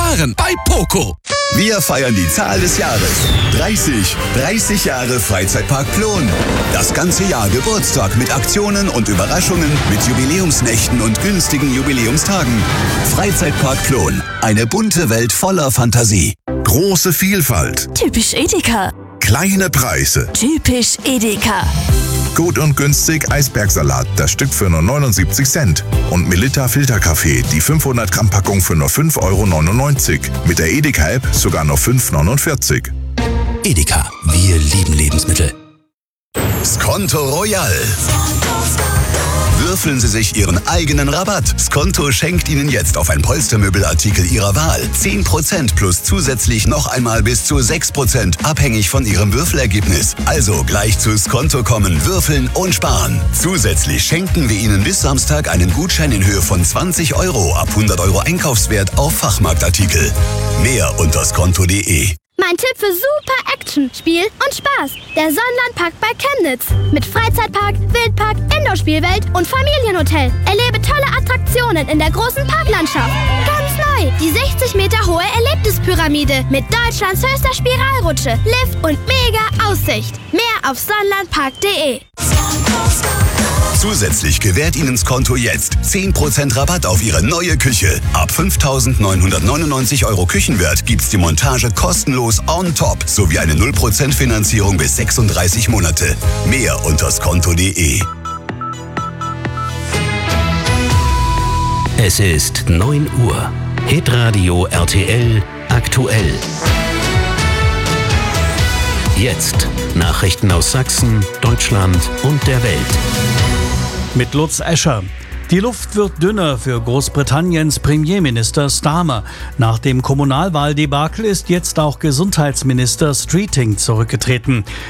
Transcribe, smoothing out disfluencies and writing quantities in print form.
sparen bei Poco. Wir feiern die Zahl des Jahres. 30. 30 Jahre Freizeitpark Plon. Das ganze Jahr Geburtstag mit Aktionen und Überraschungen, mit Jubiläumsnächten und günstigen Jubiläumstagen. Freizeitpark Plon. Eine bunte Welt voller Fantasie. Große Vielfalt. Typisch Edeka. Kleine Preise. Typisch Edeka. Gut und günstig Eisbergsalat, das Stück für nur 79 Cent. Und Melitta Filterkaffee, die 500 Gramm Packung für nur 5,99 €. Mit der Edeka-App sogar noch 5,49 €. Edeka, wir lieben Lebensmittel. Skonto Royal. Würfeln Sie sich Ihren eigenen Rabatt. Skonto schenkt Ihnen jetzt auf ein Polstermöbelartikel Ihrer Wahl 10% plus zusätzlich noch einmal bis zu 6%, abhängig von Ihrem Würfelergebnis. Also gleich zu Skonto kommen, würfeln und sparen. Zusätzlich schenken wir Ihnen bis Samstag einen Gutschein in Höhe von 20 € ab 100 € Einkaufswert auf Fachmarktartikel. Mehr unter skonto.de. Mein Tipp für super Action, Spiel und Spaß. Der Sonnenlandpark bei Chemnitz. Mit Freizeitpark, Wildpark, Indoor-Spielwelt und Familienhotel. Erlebe tolle Attraktionen in der großen Parklandschaft. Ganz neu, die 60 Meter hohe Erlebnispyramide mit Deutschlands höchster Spiralrutsche, Lift und mega Aussicht. Mehr auf sonnenlandpark.de. Zusätzlich gewährt Ihnen Skonto jetzt 10% Rabatt auf Ihre neue Küche. Ab 5.999 € Küchenwert gibt's die Montage kostenlos on top sowie eine 0% Finanzierung bis 36 Monate. Mehr unter skonto.de. Es ist 9 Uhr. Hitradio RTL aktuell. Jetzt Nachrichten aus Sachsen, Deutschland und der Welt. Mit Lutz Escher. Die Luft wird dünner für Großbritanniens Premierminister Starmer. Nach dem Kommunalwahldebakel ist jetzt auch Gesundheitsminister Streeting zurückgetreten.